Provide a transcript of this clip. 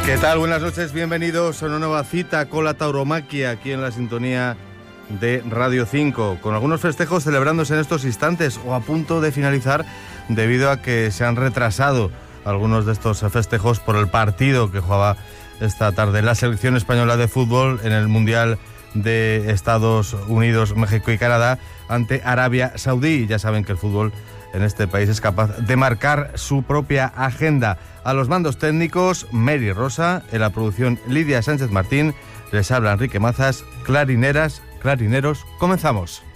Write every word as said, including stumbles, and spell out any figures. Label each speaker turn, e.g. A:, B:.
A: ¿Qué tal? Buenas noches, bienvenidos a una nueva cita con la tauromaquia aquí en la sintonía de Radio cinco, con algunos festejos celebrándose en estos instantes o a punto de finalizar debido a que se han retrasado algunos de estos festejos por el partido que jugaba esta tarde la selección española de fútbol en el Mundial de Estados Unidos, México y Canadá ante Arabia Saudí. Ya saben que el fútbol en este país es capaz de marcar su propia agenda. A los mandos técnicos, Mary Rosa, en la producción Lidia Sánchez Martín, les habla Enrique Mazas. Clarineras, clarineros, comenzamos.